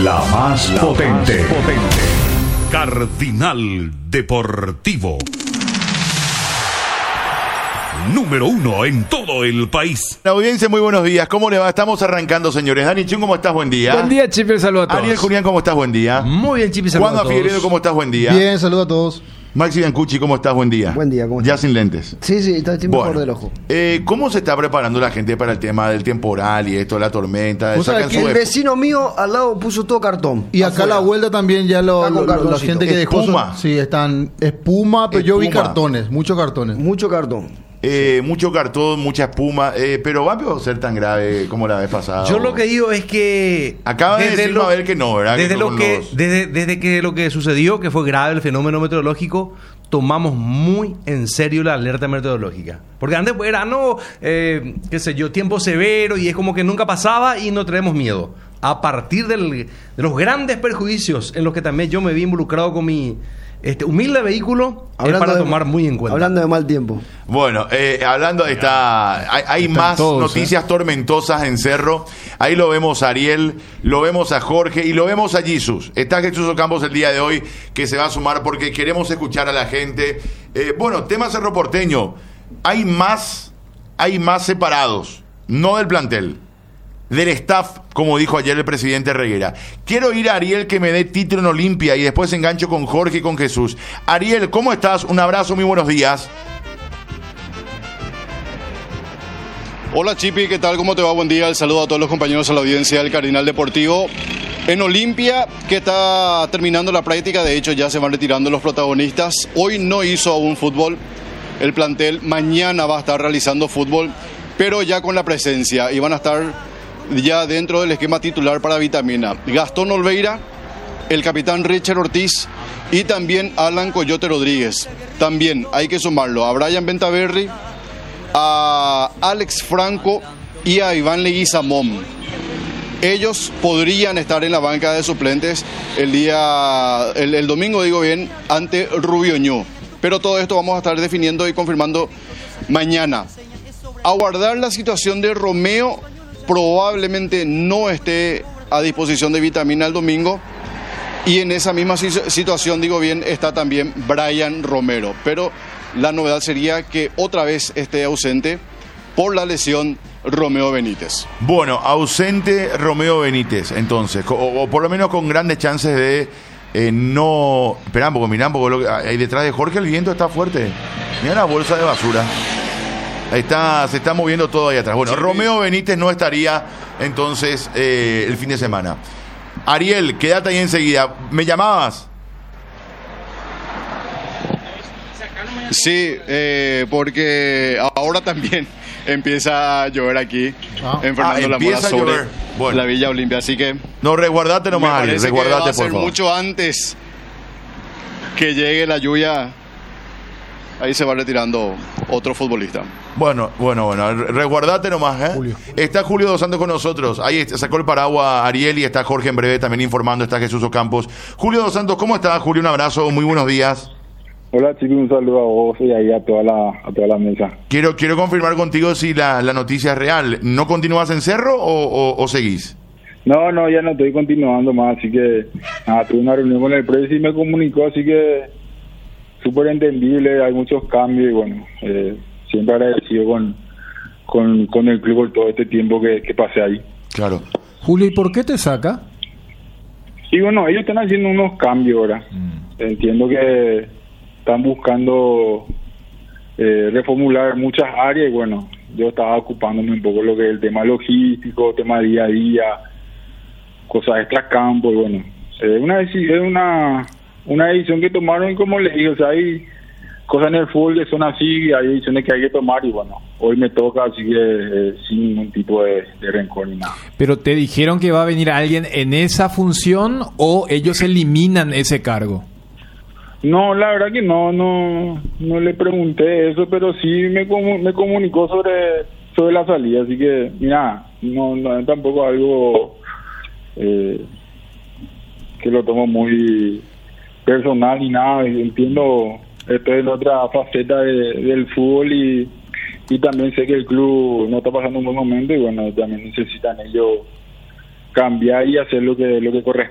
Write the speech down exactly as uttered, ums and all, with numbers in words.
La más La potente. más potente. Cardinal Deportivo. Número uno en todo el país. La audiencia, muy buenos días. ¿Cómo le va? Estamos arrancando, señores. Dani Chun, ¿cómo estás? Buen día. Buen día, Chipi, saludos a todos. Ariel Julián, ¿cómo estás? Buen día. Muy bien, Chipi, saludos a Juan todos. Figueredo, ¿cómo estás? Buen día. Bien, saludos a todos. Maxi Biancucci, ¿cómo estás? Buen día. Buen día, ¿cómo Ya estás? sin lentes. Sí, sí, está el tiempo Bueno, mejor del ojo. eh, ¿cómo se está preparando la gente para el tema del temporal y esto, la tormenta? Vos sabés Sacan que su El esp- vecino mío al lado puso todo cartón. Y acá a afuera. la vuelta también ya lo, Está con lo- lo- la cartoncito. gente que dejó. Espuma. Sí, están espuma, pero yo vi Espuma. cartones, muchos cartones. Mucho cartón. eh, mucho cartón, mucha espuma, eh, pero va a ser tan grave como la vez pasada. Yo lo que digo es que... Acaba de decir Mabel que no, ¿verdad? Desde, Que lo con que, los- desde, desde que lo que sucedió, que fue grave el fenómeno meteorológico, tomamos muy en serio la alerta meteorológica. Porque antes era, no, eh, qué sé yo, tiempo severo y es como que nunca pasaba y no tenemos miedo. A partir del, de los grandes perjuicios en los que también yo me vi involucrado con mi este, humilde vehículo, es para de- tomar muy en cuenta. Hablando de mal tiempo. Bueno, eh, hablando, está, hay, hay Están más todos, noticias tormentosas en Cerro. Ahí lo vemos a Ariel, lo vemos a Jorge y lo vemos a Jesús. Está Jesús Ocampos el día de hoy que se va a sumar porque queremos escuchar a la gente. Eh, bueno, tema Cerro Porteño. Hay más, hay más separados, no del plantel, del staff, como dijo ayer el presidente Reguera. Quiero ir a Ariel que me dé título en Olimpia y después engancho con Jorge y con Jesús. Ariel, ¿cómo estás? Un abrazo, muy buenos días. Hola Chipi, ¿qué tal? ¿Cómo te va? Buen día. El saludo a todos los compañeros a la audiencia del Cardinal Deportivo. En Olimpia, que está terminando la práctica, de hecho ya se van retirando los protagonistas. Hoy no hizo aún fútbol el plantel, mañana va a estar realizando fútbol, pero ya con la presencia y van a estar ya dentro del esquema titular para Vitamina. Gastón Olveira, el capitán Richard Ortiz y también Alan Coyote Rodríguez. También hay que sumarlo a Brian Bentaverri, a Alex Franco y a Iván Leguizamón. Ellos podrían estar en la banca de suplentes el día, el, el domingo, digo bien, ante Rubio Ñu. Pero todo esto vamos a estar definiendo y confirmando mañana. Aguardar la situación de Romeo, probablemente no esté a disposición de Vitamina el domingo. Y en esa misma situación, digo bien, está también Brian Romero. Pero la novedad sería que otra vez esté ausente por la lesión Romeo Benítez. Bueno, ausente Romeo Benítez, entonces, o, o por lo menos con grandes chances de eh, no... Esperá un poco, mirá un poco, lo que, ahí detrás de Jorge el viento está fuerte. Mira la bolsa de basura. Ahí está, se está moviendo todo ahí atrás. Bueno, sí. Romeo Benítez no estaría entonces eh, el fin de semana. Ariel, quédate ahí enseguida. ¿Me llamabas? Sí, eh, porque ahora también empieza a llover aquí Ah. en Fernando Ah, La empieza Mora a sobre llover. Bueno. la Villa Olimpia, así que No, resguardate me nomás, Ariel, parece que va resguardate, a ser por favor. mucho antes que llegue la lluvia. Ahí se va retirando otro futbolista. Bueno, bueno, bueno, resguardate nomás, ¿eh? Julio. Está Julio Dos Santos con nosotros. Ahí está, sacó el paraguas Ariel y está Jorge en breve también informando. Está Jesús Ocampos. Julio Dos Santos, ¿cómo estás, Julio? Un abrazo, muy buenos días. Hola chicos, un saludo a vos y ahí a toda la, a toda la mesa. Quiero, quiero confirmar contigo si la, la noticia es real. ¿No continúas en Cerro o, o, o seguís? No, no, ya no estoy continuando más, así que nada, tuve una reunión con el presidente y me comunicó, así que súper entendible, hay muchos cambios y bueno, eh, siempre agradecido con, con, con el club por todo este tiempo que, que pasé ahí. Claro. Julio, ¿y por qué te saca? Y bueno, ellos están haciendo unos cambios ahora. Mm. Entiendo que están buscando eh, reformular muchas áreas y bueno, yo estaba ocupándome un poco lo que es el tema logístico, tema día a día, cosas extra campo y bueno, es eh, una, es una una decisión que tomaron y como les digo, o sea, hay cosas en el fútbol que son así, hay decisiones que hay que tomar y bueno, hoy me toca, así que eh, sin ningún tipo de, de rencor ni nada. ¿Pero te dijeron que va a venir alguien en esa función o ellos eliminan ese cargo? No, la verdad que no, no, no le pregunté eso, pero sí me comu- me comunicó sobre sobre la salida, así que mira, no, no tampoco algo eh, que lo tomo muy personal ni nada, entiendo, esto es otra faceta de, del fútbol y, y también sé que el club no está pasando un buen momento y bueno, también necesitan ellos cambiar y hacer lo que lo que corresponde.